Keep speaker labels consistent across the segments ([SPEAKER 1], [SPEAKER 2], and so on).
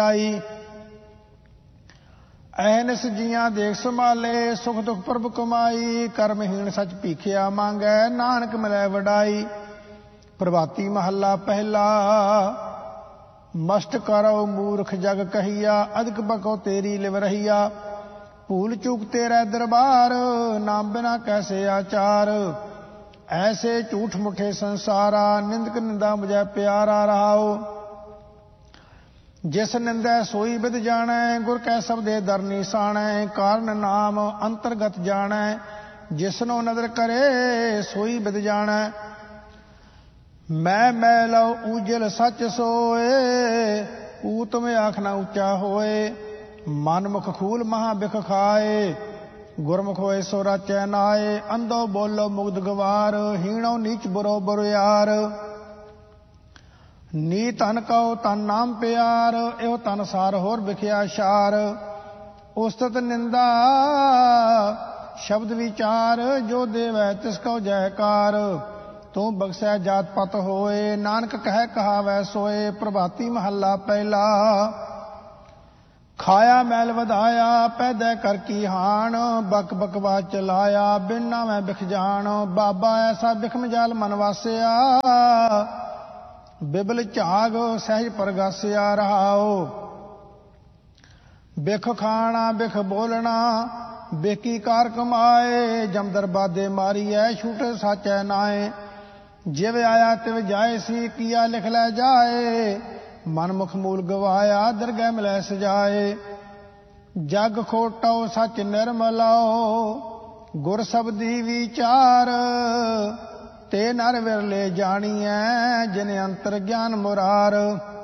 [SPEAKER 1] Ann's ਜੀਆਂ ਦੇਖ ਸੰਭਾਲੇ, ਸੁਖ ਦੁਖ ਪ੍ਰਭ ਕਮਾਈ। ਕਰਮਹੀਣ ਸੱਚ ਭੀਖਿਆ ਮੰਗੈ, ਨਾਨਕ ਮਿਲੈ ਵਡਾਈ। ਪ੍ਰਭਾਤੀ ਮਹੱਲਾ ਪਹਿਲਾ। ਮਸਟ ਕਰੋ ਮੂਰਖ ਜਗ ਕਹੀਆ, ਅਧਿਕ ਬਕੋ ਤੇਰੀ ਲਿਵ ਰਹੀਆ। ਭੂਲ ਚੂਕ ਤੇਰੇ ਦਰਬਾਰ, ਨਾਮ ਬਿਨਾ ਕੈਸੇ ਆਚਾਰ। ਐਸੇ ਝੂਠ ਮੁਠੇ ਸੰਸਾਰਾ, ਨਿੰਦਕ ਨਿੰਦਾ ਮੁਝੈ ਪਿਆਰਾ ਰਹਾਓ। ਜਿਸ ਨਿੰਦੈ ਸੋਈ ਬਿਦ ਜਾਣੈ, ਗੁਰ ਕੈ ਸਬਦੇ ਦਰ ਨਿਸਾਣੈ। ਕਾਰਨ ਨਾਮ ਅੰਤਰਗਤ ਜਾਣੈ, ਜਿਸਨੋ ਨਦਰ ਕਰੇ ਸੋਈ ਬਿਦ ਜਾਣੈ। ਮੈਂ ਲਉ ਊਜਲ ਸੱਚ ਸੋਏ, ਊਤਮ ਆਖ ਨਾ ਉੱਚਾ ਹੋਏ। ਮਨ ਮੁਖ ਖੂਲ ਮਹਾ ਬਿਖ ਖਾਏ, ਗੁਰਮੁਖ ਹੋਏ ਸੋ ਰਾਚੈ ਨਾਏ। ਅੰਧੋ ਬੋਲੋ ਮੁਗਧ ਗਵਾਰ, ਹੀਣੋ ਨੀਚ ਬੁਰੋ ਬੁਰਿਆਰ। ਨੀ ਧਨ ਕਉ ਤਨ ਨਾਮ ਪਿਆਰ, ਇਹੋ ਤਨ ਸਾਰ ਹੋਰ ਵਿਖਿਆ ਸ਼ਾਰ। ਉਸਤਤ ਨਿੰਦਾ ਸ਼ਬਦ ਵਿਚਾਰ, ਜੋ ਦੇਵੈ ਤਿਸ ਕਉ ਜੈਕਾਰ। ਤੂੰ ਬਖਸ਼ੈ ਜਾਤ ਪਤ ਹੋਏ, ਨਾਨਕ ਕਹਿ ਕਹਾਵੈ ਸੋਏ। ਪ੍ਰਭਾਤੀ ਮਹੱਲਾ ਪਹਿਲਾ। ਖਾਇਆ ਮੈਲ ਵਧਾਇਆ, ਪੈਦਾ ਕਰ ਕੀ ਹਾਣ। ਬਕ ਬਕਵਾ ਚਲਾਇਆ, ਬਿਨ ਨਾਵੇਂ ਬਿਖ ਜਾਣ। ਬਾਬਾ ਐਸਾ ਬਿਖ ਮਜਾਲ ਮਨ ਵਾਸਿਆ, ਬਿਬਲ ਝਾਗ ਸਹਿਜ ਪ੍ਰਗਾਸਿਆ ਰਹਾਓ। ਬਿਖ ਖਾਣਾ ਬਿਖ ਬੋਲਣਾ, ਬੇਕੀ ਕਾਰ ਕਮਾਏ। ਜਮਦਰ ਬਾਦੇ ਮਾਰੀਐ, ਛੂਟੇ ਸਾਚੈ ਨਾਏ। ਜਿਵ ਆਇਆ ਤਿਵ ਜਾਏ ਸੀ, ਕੀਆ ਲਿਖ ਲੈ ਜਾਏ। ਮਨ ਮੁਖ ਮੂਲ ਗਵਾਇਆ, ਦਰਗਹਿ ਮਿਲੈ ਸਜਾਏ। ਜਗ ਖੋਟੋ ਸੱਚ ਨਿਰਮਲੋ, ਗੁਰ ਸਬਦੀ ਵਿਚਾਰ। ਤੇ ਨਰ ਵਿਰਲੇ ਜਾਣੀਐ, ਜਿਨ ਅੰਤਰ ਗਿਆਨ ਮੁਰਾਰ।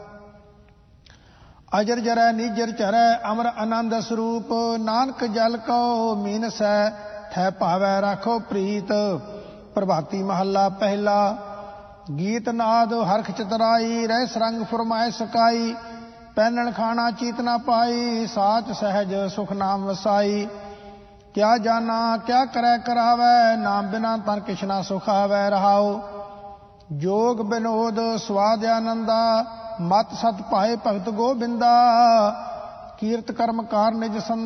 [SPEAKER 1] ਅਜਰ ਜਰੈ ਨੀਜਰ ਚਰੈ, ਅਮਰ ਆਨੰਦ ਸਰੂਪ। ਨਾਨਕ ਜਲ ਕਉ ਮੀਨਸੈ, ਥੈ ਭਾਵੈ ਰਾਖੋ ਪ੍ਰੀਤ। ਪ੍ਰਭਾਤੀ ਮਹੱਲਾ ਪਹਿਲਾ। ਗੀਤ ਨਾਦ ਹਰਖ ਚਤਰਾਈ, ਰਹਿ ਸਰੰਗ ਫੁਰਮਾਏ ਸਕਾਈ। ਪਹਿਨਣ ਖਾਣਾ ਚੀਤ ਨਾ ਪਾਈ, ਸਾਚ ਸਹਿਜ ਸੁਖ ਨਾਮ ਵਸਾਈ। ਕਿਆ ਜਾਨਾ ਕਿਆ ਕਰੈ ਕਰਾਵੈ, ਨਾਮ ਬਿਨਾ ਤਨ ਕਿਛ ਨਾ ਸੁਖ ਆਵੈ ਰਹਾਓ। ਜੋਗ ਬਿਨੋਦ ਸਵਾਦ ਆਨੰਦਾ, ਮਤ ਸਤ ਭਾਏ ਭਗਤ ਗੋਬਿੰਦਾ। ਕੀਰਤ ਕਰਮ ਕਾਰ ਨਿਜ